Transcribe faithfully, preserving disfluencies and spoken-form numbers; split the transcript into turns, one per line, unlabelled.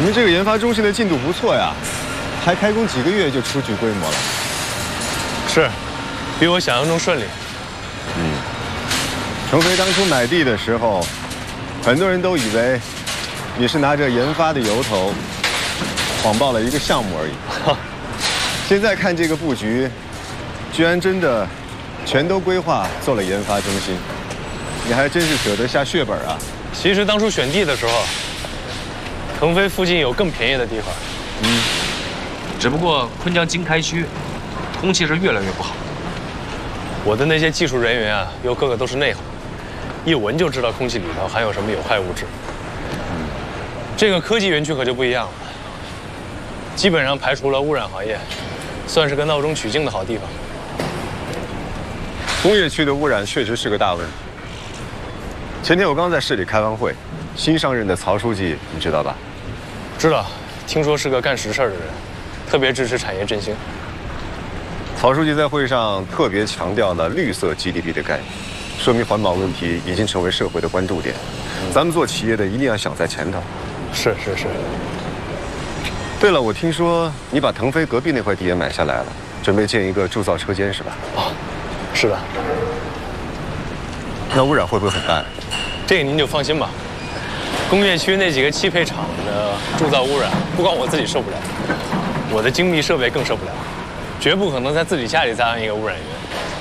你们这个研发中心的进度不错呀，才开工几个月就初具规模了。
是，比我想象中顺利。
嗯，程飞当初买地的时候，很多人都以为你是拿着研发的由头谎报了一个项目而已。现在看这个布局，居然真的全都规划做了研发中心，你还真是舍得下血本啊！
其实当初选地的时候，腾飞附近有更便宜的地方。
嗯，只不过昆江经开区空气是越来越不好。
我的那些技术人员啊，又个个都是内行，一闻就知道空气里头含有什么有害物质。嗯，这个科技园区可就不一样了，基本上排除了污染行业，算是个闹中取静的好地方。
工业区的污染确实是个大问题。前天我刚在市里开完会，新上任的曹书记你知道吧？
知道，听说是个干实事的人，特别支持产业振兴。
曹书记在会上特别强调了绿色 G D P 的概念，说明环保问题已经成为社会的关注点。咱们做企业的一定要想在前头。
是是是。
对了，我听说你把腾飞隔壁那块地也买下来了，准备建一个铸造车间是吧？
啊，是的。
那污染会不会很大？
这个您就放心吧。工业区那几个汽配厂的铸造污染，不光我自己受不了，我的精密设备更受不了，绝不可能在自己家里再安一个污染源。